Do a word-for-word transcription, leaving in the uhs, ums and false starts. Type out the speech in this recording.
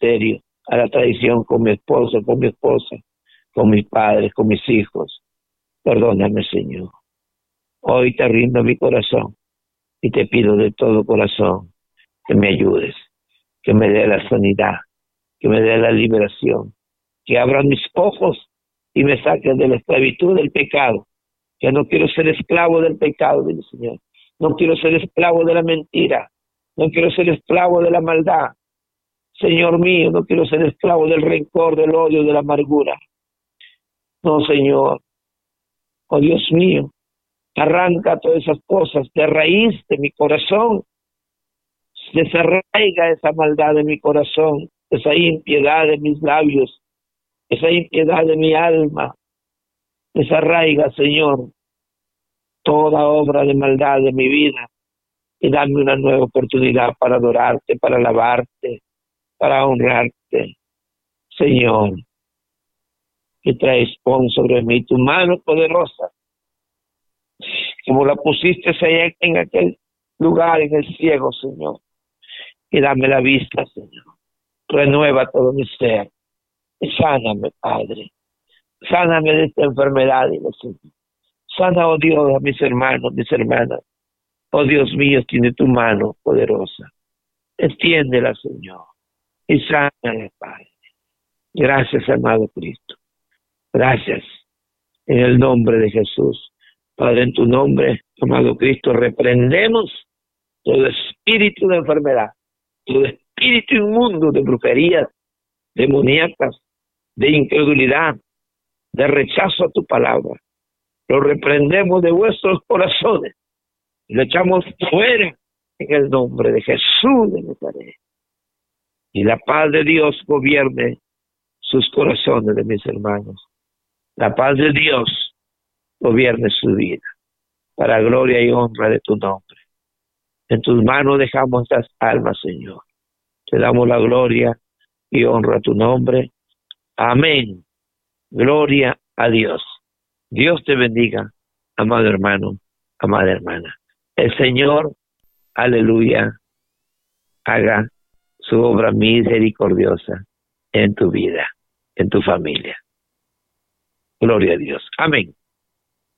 adulterio, a la traición con mi esposo, con mi esposa, con mis padres, con mis hijos. Perdóname, Señor. Hoy te rindo mi corazón y te pido de todo corazón que me ayudes, que me dé la sanidad, que me dé la liberación, que abran mis ojos y me saquen de la esclavitud del pecado, que no quiero ser esclavo del pecado, del Señor. No quiero ser esclavo de la mentira, no quiero ser esclavo de la maldad. Señor mío, no quiero ser esclavo del rencor, del odio, de la amargura. No, Señor. Oh Dios mío, arranca todas esas cosas de raíz de mi corazón. Desarraiga esa maldad de mi corazón, esa impiedad de mis labios, esa impiedad de mi alma. Desarraiga, Señor, toda obra de maldad de mi vida y dame una nueva oportunidad para adorarte, para alabarte, para honrarte. Señor, que traes, pon sobre mí tu mano poderosa, como la pusiste allá en aquel lugar, en el ciego, Señor, y dame la vista, Señor. Renueva todo mi ser y sáname, Padre. Sáname de esta enfermedad, Señor. Sana, oh Dios, a mis hermanos, mis hermanas. Oh Dios mío, tiene tu mano poderosa. Extiéndela, Señor, y sánala, Padre. Gracias, amado Cristo. Gracias. En el nombre de Jesús. Padre, en tu nombre, amado Cristo, reprendemos todo espíritu de enfermedad, todo espíritu inmundo de brujerías, demoníacas, de incredulidad, de rechazo a tu palabra. Lo reprendemos de vuestros corazones y lo echamos fuera en el nombre de Jesús de Nazaret. Y la paz de Dios gobierne sus corazones de mis hermanos. La paz de Dios gobierne su vida, para gloria y honra de tu nombre. En tus manos dejamos estas almas, Señor. Te damos la gloria y honra a tu nombre. Amén. Gloria a Dios. Dios te bendiga, amado hermano, amada hermana. El Señor, aleluya, haga su obra misericordiosa en tu vida, en tu familia. Gloria a Dios. Amén.